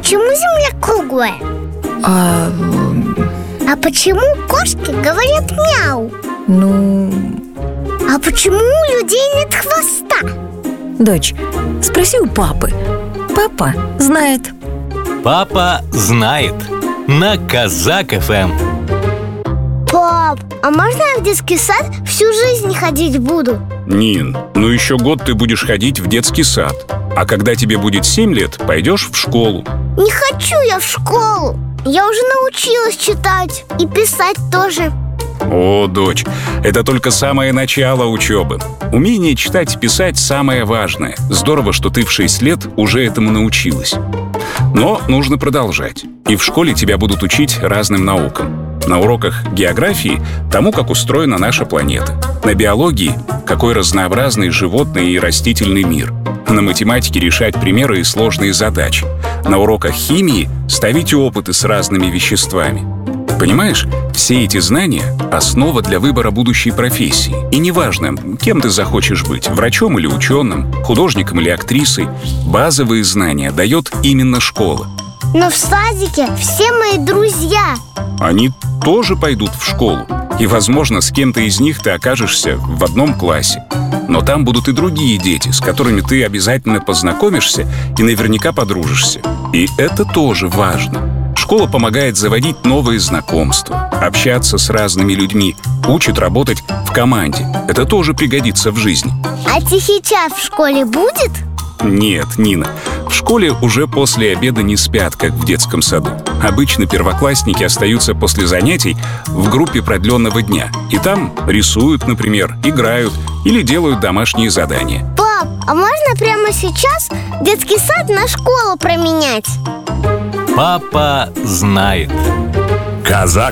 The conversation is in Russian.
почему Земля круглая? А почему кошки говорят мяу? А почему у людей нет хвоста? Дочь, спроси у папы. Папа знает. Папа знает. На Казак ФМ. Пап, а можно я в детский сад всю жизнь ходить буду? Нин, еще год ты будешь ходить в детский сад. А когда тебе будет 7 лет, пойдешь в школу. Не хочу я в школу. Я уже научилась читать и писать тоже. О, дочь, это только самое начало учебы. Умение читать и писать самое важное. Здорово, что ты в 6 лет уже этому научилась. Но нужно продолжать. И в школе тебя будут учить разным наукам. На уроках географии — тому, как устроена наша планета. На биологии — какой разнообразный животный и растительный мир. На математике — решать примеры и сложные задачи. На уроках химии — ставить опыты с разными веществами. Понимаешь, все эти знания — основа для выбора будущей профессии. И неважно, кем ты захочешь быть — врачом или ученым, художником или актрисой — базовые знания дает именно школа. Но в садике все мои друзья. Они тоже пойдут в школу. И, возможно, с кем-то из них ты окажешься в одном классе. Но там будут и другие дети, с которыми ты обязательно познакомишься и наверняка подружишься. И это тоже важно. Школа помогает заводить новые знакомства, общаться с разными людьми, учит работать в команде. Это тоже пригодится в жизни. А тихий час в школе будет? Нет, Нина, в школе уже после обеда не спят, как в детском саду. Обычно первоклассники остаются после занятий в группе продленного дня. И там рисуют, например, играют или делают домашние задания. Пап, а можно прямо сейчас детский сад на школу променять? Папа знает. Казак